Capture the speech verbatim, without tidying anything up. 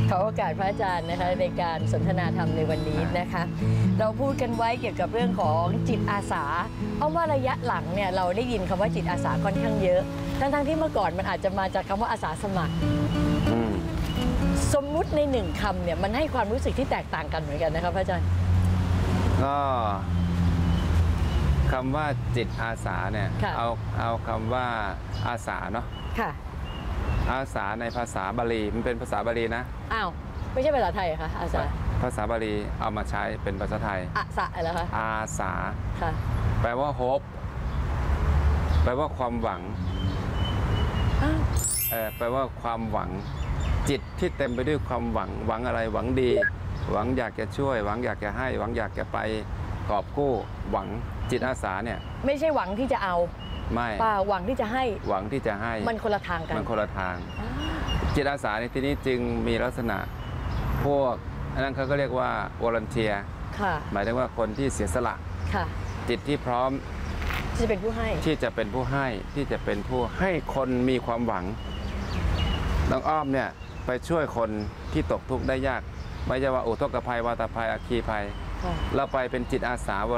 ขอโอกาสพระอาจารย์นะคะในการสนทนาธรรมในวันนี้นะคะ เราพูดกันไว้เกี่ยวกับเรื่องของจิตอาสาเอาว่าระยะหลังเนี่ยเราได้ยินคำว่าจิตอาสาค่อนข้างเยอะทั้งๆที่เมื่อก่อนมันอาจจะมาจากคำว่าอาสาสมัครสมมุติในหนึ่งคำเนี่ยมันให้ความรู้สึกที่แตกต่างกันเหมือนกันนะครับพระอาจารย์ก็คำว่าจิตอาสาเนี่ยเอาเอาคำว่าอาสาเนาะค่ะอาสาในภาษาบาลีมันเป็นภาษาบาลีนะอ้าวไม่ใช่ภาษาไทยค่ะอาสาภาษาบาลีเอามาใช้เป็นภาษาไทยอาสาอะไรคะอาสาค่ะแปลว่าโฮปแปลว่าความหวังเออแปลว่าความหวังจิตที่เต็มไปด้วยความหวังหวังอะไรหวังดีหวังอยากจะช่วยหวังอยากจะให้หวังอยากจะไปกอบกู้หวังจิตอาสาเนี่ยไม่ใช่หวังที่จะเอาไม่ป่าหวังที่จะให้หวังที่จะให้มันคนละทางกันมันคนละทางจิตอาสาในที่นี้จึงมีลักษณะพวกอันนั้นเขาก็เรียกว่าวอลันเทียหมายถึงว่าคนที่เสียสละจิตที่พร้อมที่จะเป็นผู้ให้ที่จะเป็นผู้ให้ที่จะเป็นผู้ให้คนมีความหวังน้องอ้อมเนี่ยไปช่วยคนที่ตกทุกข์ได้ยากไม่ใช่ว่าอุทกภัยวาตภัยอัคคีภัยเราไปเป็นจิตอาสา